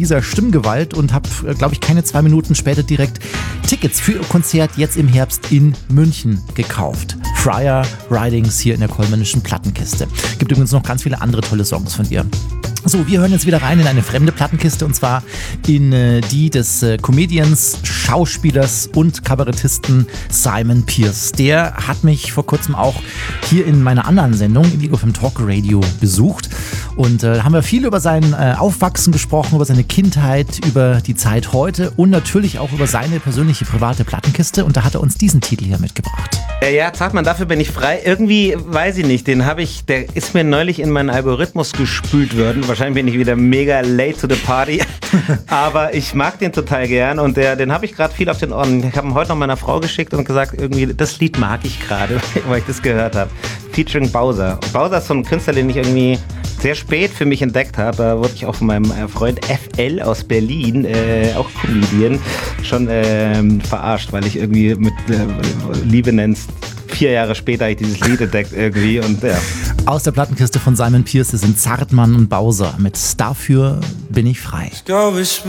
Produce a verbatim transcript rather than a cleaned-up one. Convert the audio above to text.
dieser Stimmgewalt und habe, glaube ich, keine zwei Minuten später direkt Tickets für ihr Konzert jetzt im Herbst in München gekauft. Friar Ridings hier in der Kollmännischen Plattenkiste. Gibt übrigens noch ganz viele andere tolle Songs von ihr. So, wir hören jetzt wieder rein in eine fremde Plattenkiste und zwar in äh, die des äh, Comedians, Schauspielers und Kabarettisten Simon Pierce. Der hat mich vor kurzem auch hier in meiner anderen Sendung im Ego F M Talk Radio besucht und äh, haben wir viel über sein äh, Aufwachsen gesprochen, über seine Kindheit, über die Zeit heute und natürlich auch über seine persönliche private Plattenkiste und da hat er uns diesen Titel hier mitgebracht. Ja, sagt man, dafür bin ich frei. Irgendwie, weiß ich nicht, den habe ich, der ist mir neulich in meinen Algorithmus gespült worden. Wahrscheinlich bin ich wieder mega late to the party. Aber ich mag den total gern und der, den habe ich gerade viel auf den Ohren. Ich habe ihn heute noch meiner Frau geschickt und gesagt, irgendwie, das Lied mag ich gerade, weil ich das gehört habe. Featuring Bowser. Und Bowser ist so ein Künstler, den ich irgendwie sehr spät für mich entdeckt habe. Da wurde ich auch von meinem Freund F L aus Berlin, äh, auch Comedian, schon äh, verarscht, weil ich irgendwie mit äh, Liebe nennst. Vier Jahre später habe ich dieses Lied entdeckt irgendwie und ja. Aus der Plattenkiste von Simon Pierce sind Zartmann und Bowser mit Dafür bin ich frei. Ich glaube, ich bin